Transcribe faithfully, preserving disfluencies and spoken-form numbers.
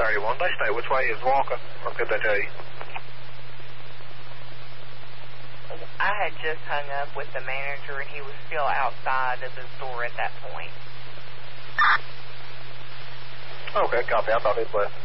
thirty-one. They stay which way is Walker, or could they tell you? I had just hung up with the manager, and he was still outside of the store at that point. Okay, copy. I thought he'd left.